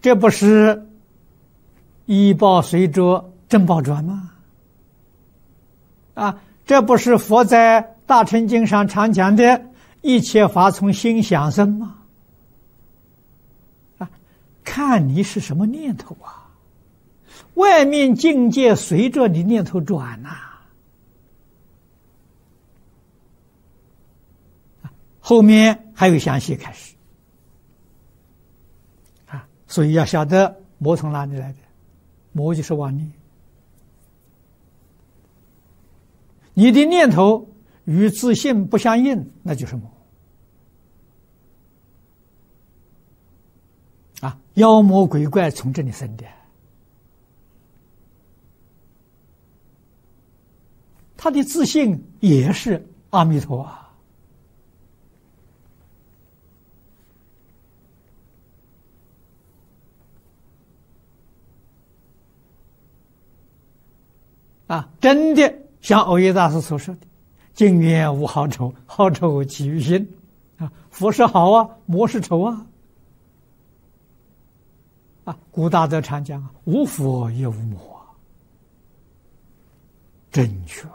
这不是医报随着正报转吗？这不是佛在大乘经上常讲的一切法从心想生吗？看你是什么念头啊！外面境界随着你念头转呐。后面还有详细开始所以要晓得魔从哪里来的，魔就是妄念。你的念头与自信不相应，那就是魔。妖魔鬼怪从这里生的，他的自信也是阿弥陀真的像藕益大师所说的，境缘无好丑，好丑起于心佛是好魔是丑古大德常讲无佛也无魔正确。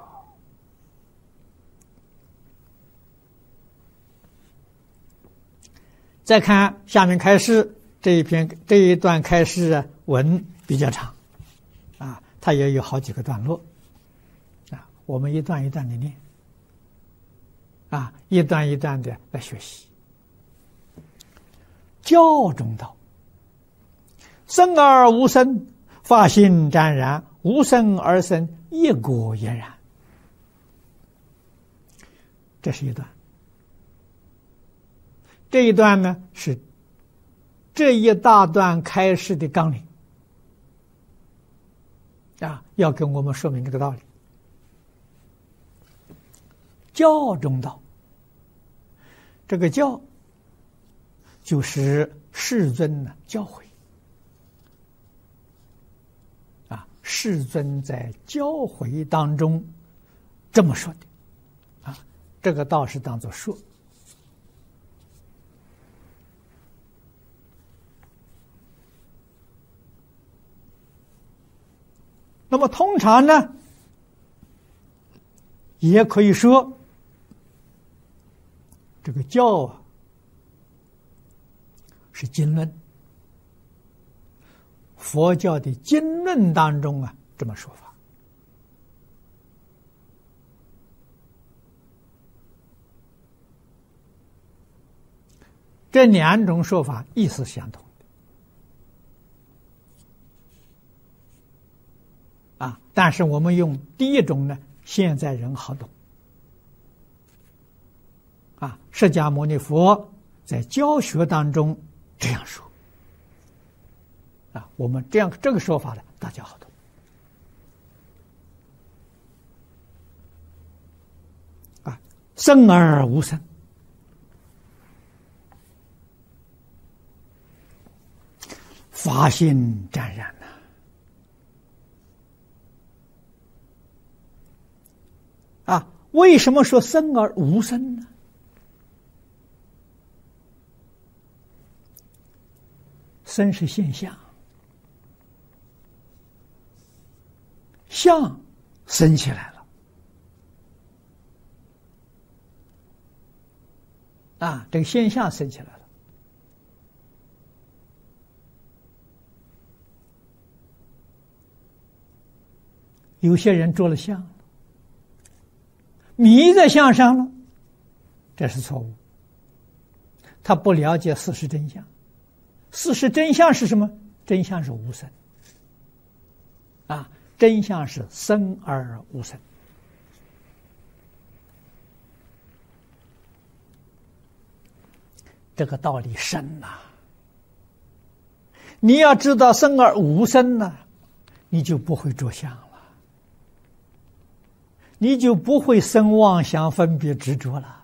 再看下面开示这一段开示文比较长它也有好几个段落我们一段一段的念一段一段的来学习。教中道，生而无生，法性湛然，无生而生，业果俨然。这是一段。这一段呢是这一大段开示的纲领要跟我们说明这个道理。教中道，这个教就是世尊的教诲世尊在教诲当中这么说的这个道是当作说。那么通常呢也可以说这个教是经论，佛教的经论当中这么说法。这两种说法意思相同但是我们用第一种呢，现在人好懂释迦牟尼佛在教学当中这样说我们这个说法呢，大家好懂生而无生，法性湛然为什么说生而无生呢？生是现象，相生起来了这个现象生起来了。有些人着了相，迷在相上了，这是错误。他不了解事实真相。事实真相是什么？真相是无生真相是生而无生。这个道理深你要知道生而无生你就不会着相了，你就不会生妄想分别执着了。